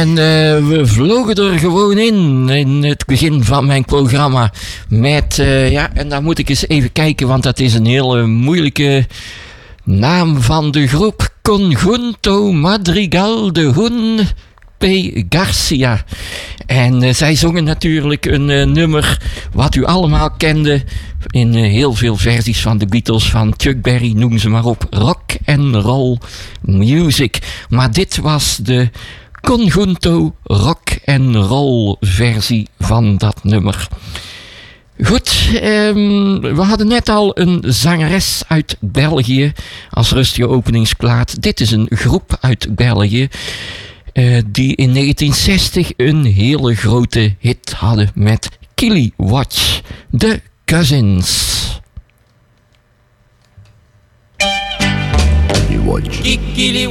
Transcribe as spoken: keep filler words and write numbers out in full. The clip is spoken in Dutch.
En uh, we vlogen er gewoon in, in het begin van mijn programma. Met, uh, ja, en dan moet ik eens even kijken, want dat is een hele moeilijke naam van de groep. Conjunto Madrigal de Hun P. Garcia. En uh, zij zongen natuurlijk een uh, nummer wat u allemaal kende in uh, heel veel versies van de Beatles, van Chuck Berry, noem ze maar op. Rock and roll music. Maar dit was de Conjunto rock and roll versie van dat nummer. Goed, um, we hadden net al een zangeres uit België als rustige openingsplaat. Dit is een groep uit België uh, die in negentien zestig een hele grote hit hadden met Kilowatts, The Cousins. Kilowatts.